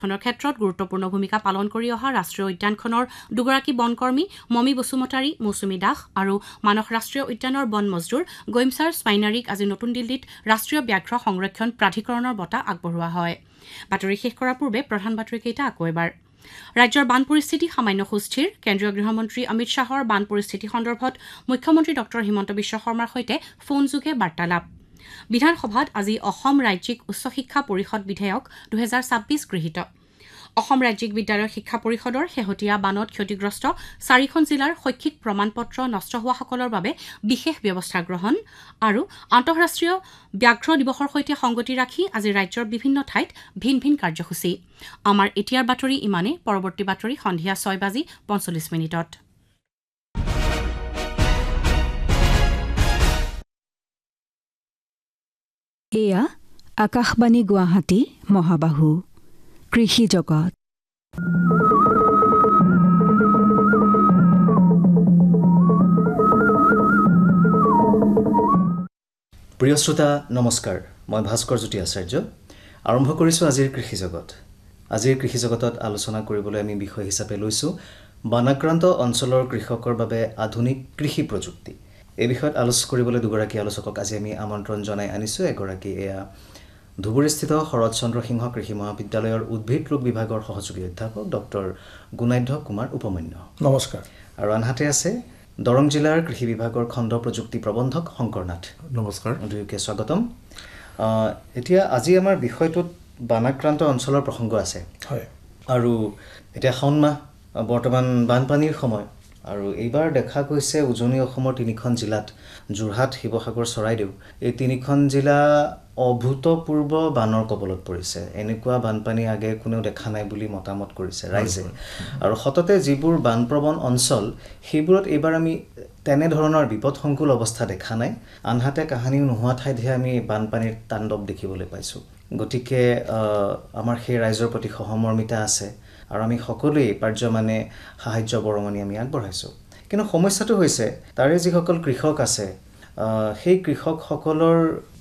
খনৰ ক্ষেত্ৰত গুৰুত্বপূৰ্ণ ভূমিকা পালন কৰি অহা ৰাষ্ট্ৰীয় উদ্যানখনৰ দুগৰাকী বনকৰ্মী মমী বসুমতাৰী, মৌচুমী দাস আৰু মানস ৰাষ্ট্ৰীয় উদ্যানৰ বন মজদুৰ গৈমচাৰ স্পাইনাৰীক আজি নতুন দিল্লীত ৰাষ্ট্ৰীয় ব্যাঘ্ৰ সংৰক্ষণ প্ৰাধিকৰণৰ বঁটা আগবঢ়োৱা হয়। বাতৰি শেষ কৰাৰ পূৰ্বে প্ৰধান বাতৰিকেইটা আকৌ এবাৰ। ৰাজ্যৰ বান পৰিস্থিতি সামান্য সুস্থিৰ। কেন্দ্ৰীয় গৃহমন্ত্ৰী অমিত শ্বাহৰ বান পৰিস্থিতি সন্দৰ্ভত মুখ্যমন্ত্ৰী ডঃ হিমন্ত বিশ্ব শৰ্মাৰ সৈতে ফোনযোগে বাৰ্তালাপ। বিধানসভাত আজি অসম ৰাজ্যিক উচ্চ শিক্ষা পৰিষদ বিধেয়ক 2026 গৃহীত। অসম ৰাজ্যিক বিদ্যালয় শিক্ষা পৰিষদৰ শেহতীয়া বানত ক্ষতিগ্ৰস্ত 4খন জিলাৰ শৈক্ষিক প্ৰমাণপত্ৰ নষ্ট হোৱাসকলৰ বাবে বিশেষ ব্যৱস্থা গ্ৰহণ আৰু আন্তঃৰাষ্ট্ৰীয় ব্যাঘ্ৰ দিৱসৰ সৈতে সংগতি ৰাখি আজি ৰাজ্যৰ বিভিন্ন ঠাইত ভিন ভিন কাৰ্যসূচী। আমাৰ এতিয়াৰ বাতৰি ইমানে। পৰৱৰ্তী বাতৰি সন্ধিয়া 6:45। এয়া আকাশবাণী গুৱাহাটী মহাবাহু কৃষি জগত। প্ৰিয় শ্ৰোতা নমস্কাৰ, মই ভাস্কৰ জ্যোতি আচাৰ্য। আৰম্ভ কৰিছোঁ আজিৰ কৃষি জগত। আজিৰ কৃষি জগতত আলোচনা কৰিবলৈ আমি বিষয় হিচাপে লৈছোঁ বানাক্ৰান্ত অঞ্চলৰ কৃষকৰ বাবে আধুনিক কৃষি প্ৰযুক্তি। এই বিষয়ত আলোচনা কৰিবলৈ দুগৰাকী আলোচকক আজি আমি আমন্ত্ৰণ জনাই আনিছোঁ। এগৰাকী এয়া ধুবুৰীস্থিত শৰৎ চন্দ্ৰ সিংহ কৃষি মহাবিদ্যালয়ৰ উদ্ভিদ ৰোগ বিভাগৰ সহযোগী অধ্যাপক ডক্টৰ গুণাধ্য কুমাৰ উপমন্য। নমস্কাৰ। আৰু আনহাতে আছে দৰং জিলাৰ কৃষি বিভাগৰ খণ্ড প্ৰযুক্তি প্ৰবন্ধক শংকৰ নাথ। নমস্কাৰ। দুয়োকে স্বাগতম। এতিয়া আজি আমাৰ বিষয়টোত বানাক্ৰান্ত অঞ্চলৰ প্ৰসংগ আছে। হয়। আৰু এতিয়া শাওণ মাহ, বৰ্তমান বানপানীৰ সময়, আৰু এইবাৰ দেখা গৈছে উজনি অসমৰ 3খন জিলাত যোৰহাট, শিৱসাগৰ, চৰাইদেউ এই 3খন জিলা অভূতপূৰ্ব বানৰ কবলত পৰিছে। এনেকুৱা বানপানী আগে কোনেও দেখা নাই বুলি মতামত কৰিছে ৰাইজে। আৰু সততে যিবোৰ বানপ্ৰৱণ অঞ্চল সেইবোৰত এইবাৰ আমি তেনেধৰণৰ বিপদসংকুল অৱস্থা দেখা নাই। আনহাতে কাহানিও নোহোৱা ঠাইতহে আমি বানপানীৰ তাণ্ডৱ দেখিবলৈ পাইছোঁ। গতিকে আমাৰ সেই ৰাইজৰ প্ৰতি সহমৰ্মিতা আছে আৰু আমি সকলোৱেই পাৰ্যমানে সাহায্য বৰঙণি আমি আগবঢ়াইছোঁ। কিন্তু সমস্যাটো হৈছে তাৰে যিসকল কৃষক আছে সেই কৃষকসকলৰ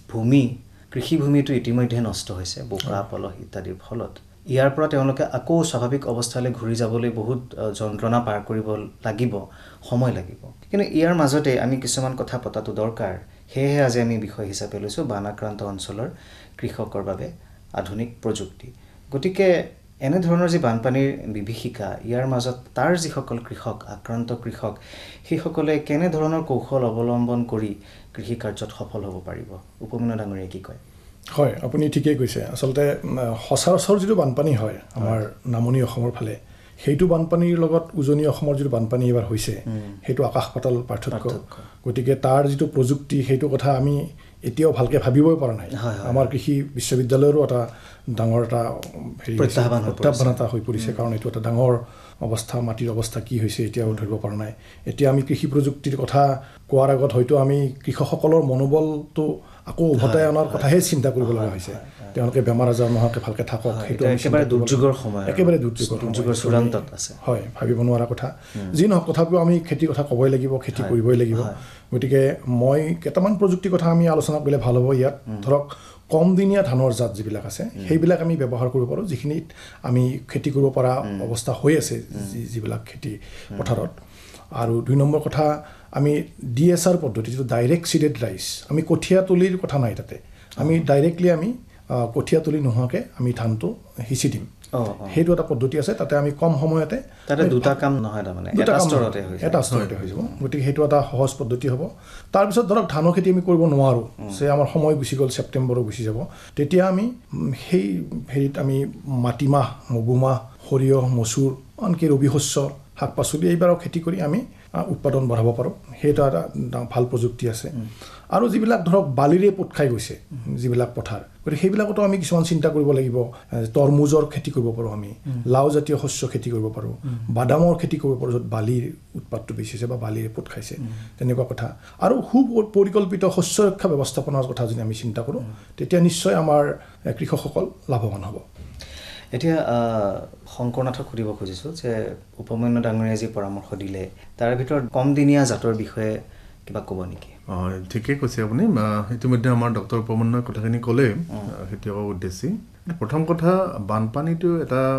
কৃষিভূমিটো ইতিমধ্যে নষ্ট হৈছে বোকা পলহ ইত্যাদিৰ ফলত। ইয়াৰ পৰা তেওঁলোকে আকৌ স্বাভাৱিক অৱস্থালৈ ঘূৰি যাবলৈ বহুত যন্ত্ৰণা পাৰ কৰিব লাগিব, সময় লাগিব। কিন্তু ইয়াৰ মাজতে আমি কিছুমান কথা পতাটো দৰকাৰ। সেয়েহে আজি আমি বিষয় হিচাপে লৈছোঁ বানাক্ৰান্ত অঞ্চলৰ কৃষকৰ বাবে আধুনিক প্ৰযুক্তি। গতিকে এনেধৰণৰ যি বানপানীৰ বিভীষিকা, ইয়াৰ মাজত তাৰ যিসকল কৃষক, আক্ৰান্ত কৃষক, সেইসকলে কেনেধৰণৰ কৌশল অৱলম্বন কৰি কৃষি কাৰ্যত সফল হ'ব পাৰিব? উপমন্য ডাঙৰীয়াই কি কয়? হয়, আপুনি ঠিকেই কৈছে। আচলতে সচৰাচৰ যিটো বানপানী হয় আমাৰ নামনি অসমৰ ফালে, সেইটো বানপানীৰ লগত উজনি অসমৰ যিটো বানপানী এইবাৰ হৈছে সেইটো আকাশ পাতাল পাৰ্থক্য। গতিকে তাৰ যিটো প্ৰযুক্তি সেইটো কথা আমি এতিয়াও ভালকৈ ভাবিবই পৰা নাই। আমাৰ কৃষি বিশ্ববিদ্যালয়ৰো এটা ডাঙৰ এটা প্ৰত্যাহ্বান এটা হৈ পৰিছে, কাৰণ এইটো এটা ডাঙৰ অৱস্থা, মাটিৰ অৱস্থা কি হৈছে এতিয়াও ধৰিব পৰা নাই। এতিয়া আমি কৃষি প্ৰযুক্তিৰ কথা কোৱাৰ আগত হয়তো আমি কৃষকসকলৰ মনোবলটো আকৌ উভতাই অনাৰ কথাহে চিন্তা কৰিব লগা হৈছে। তেওঁলোকে বেমাৰ আজাৰ নোহোৱাকৈ ভালকৈ থাকক, সেইটো একেবাৰে দুৰ্যোগৰ সময়, একেবাৰে দুৰ্যোগৰ চূড়ান্তত আছে। হয়, ভাবিব নোৱাৰা কথা। যি নহওক তথাপিও আমি খেতিৰ কথা ক'বই লাগিব, খেতি কৰিবই লাগিব। গতিকে মই কেইটামান প্ৰযুক্তিৰ কথা আমি আলোচনা কৰিলে ভাল হ'ব। ইয়াত ধৰক কমদিনীয়া ধানৰ জাত যিবিলাক আছে সেইবিলাক আমি ব্যৱহাৰ কৰিব পাৰোঁ, যিখিনিত আমি খেতি কৰিব পৰা অৱস্থা হৈ আছে যিবিলাক খেতি পথাৰত। আৰু 2 নম্বৰ কথা, আমি DSR পদ্ধতি, যিটো ডাইৰেক্ট চিডেড ৰাইচ, আমি কঠীয়া তলিৰ কথা নাই তাতে। আমি ডাইৰেক্টলি আমি কঠীয়া তলি নোহোৱাকৈ আমি ধানটো সিঁচি দিম। সেইটো এটা পদ্ধতি আছে। তাতে আমি কম সময়তে, তাতে দুটা কাম নহয়, তাৰমানে এটা স্তৰতে হৈ যাব। গতিকে সেইটো এটা সহজ পদ্ধতি হ'ব। তাৰপিছত ধৰক ধানৰ খেতি আমি কৰিব নোৱাৰোঁ, যে আমাৰ সময় গুচি গ'ল, ছেপ্টেম্বৰো গুচি যাব, তেতিয়া আমি সেই হেৰিত আমি মাটিমাহ, মগুমাহ, সৰিয়হ, মচুৰ, আনকি ৰবি শস্য, শাক পাচলি এইবাৰো খেতি কৰি আমি উৎপাদন বঢ়াব পাৰোঁ। সেইটো এটা ভাল প্ৰযুক্তি আছে। আৰু যিবিলাক ধৰক বালিৰে পোত খাই গৈছে যিবিলাক পথাৰ, গতিকে সেইবিলাকতো আমি কিছুমান চিন্তা কৰিব লাগিব। তৰমুজৰ খেতি কৰিব পাৰোঁ, আমি লাও জাতীয় শস্য খেতি কৰিব পাৰোঁ, বাদামৰ খেতি কৰিব পাৰোঁ য'ত বালিৰ উৎপাদটো বেছি হৈছে বা বালিৰে পোত খাইছে, তেনেকুৱা কথা। আৰু সুপৰিকল্পিত শস্য ৰক্ষা ব্যৱস্থাপনাৰ কথা যদি আমি চিন্তা কৰোঁ, তেতিয়া নিশ্চয় আমাৰ কৃষকসকল লাভৱান হ'ব। এতিয়া শংকৰনাথক সুধিব খুজিছোঁ যে উপমন্য ডাঙৰীয়াই যি পৰামৰ্শ দিলে তাৰে ভিতৰত কমদিনীয়া জাতৰ বিষয়ে কিবা ক'ব নেকি? ঠিকেই কৈছে আপুনি। ইতিমধ্যে আমাৰ ডক্টৰ উপমন্যই কথাখিনি ক'লে খেতিয়কৰ উদ্দেশ্যে। প্ৰথম কথা, বানপানীটো এটা